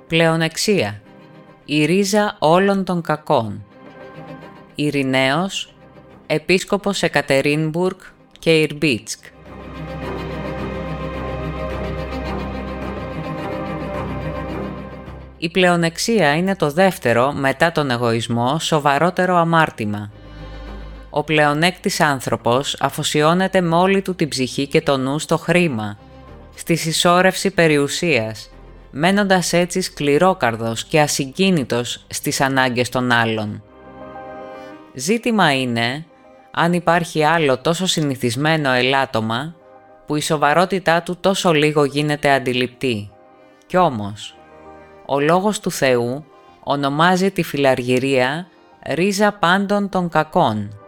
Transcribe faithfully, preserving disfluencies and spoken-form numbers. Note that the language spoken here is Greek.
Πλεονεξία. Η ρίζα όλων των κακών. Ειρηναίος, επίσκοπος Εκατερίνμπουργκ και Ιρμπίτσκ. Η πλεονεξία είναι το δεύτερο, μετά τον εγωισμό, σοβαρότερο αμάρτημα. Ο πλεονέκτης άνθρωπος αφοσιώνεται με όλη του την ψυχή και το νου στο χρήμα, στη συσσόρευση περιουσίας, μένοντας έτσι σκληρόκαρδος και ασυγκίνητος στις ανάγκες των άλλων. Ζήτημα είναι αν υπάρχει άλλο τόσο συνηθισμένο ελάττωμα που η σοβαρότητά του τόσο λίγο γίνεται αντιληπτή. Κι όμως, ο Λόγος του Θεού ονομάζει τη φιλαργυρία ρίζα πάντων των κακών.